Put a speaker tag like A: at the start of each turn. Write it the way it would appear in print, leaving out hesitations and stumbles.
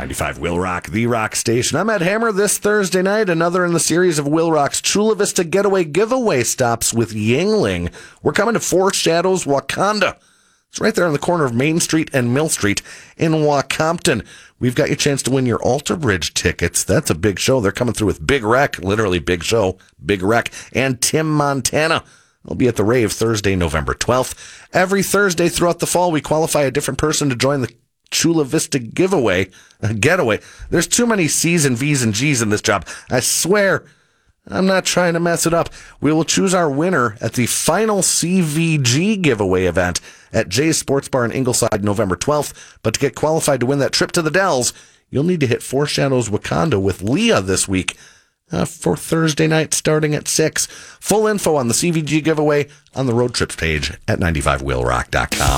A: 95 Will Rock, the rock station. I'm Ed Hammer. This Thursday night, another in the series of Will Rock's Chula Vista Getaway giveaway stops with Yuengling. We're coming to Four Shadows, Wakanda. It's right there on the corner of Main Street and Mill Street in Wacompton. We've got your chance to win your Alter Bridge tickets. That's a big show. They're coming through with Big Wreck, literally big show, Big Wreck, and Tim Montana. They'll be at the Rave Thursday, November 12th. Every Thursday throughout the fall, we qualify a different person to join the Chula Vista getaway. There's too many C's and V's and G's in this job. I swear, I'm not trying to mess it up. We will choose our winner at the final CVG giveaway event at Jay's Sports Bar in Ingleside, November 12th. But to get qualified to win that trip to the Dells, you'll need to hit Four Shadows Wakanda with Leah this week for Thursday night starting at 6. Full info on the CVG giveaway on the road trips page at 95willrock.com.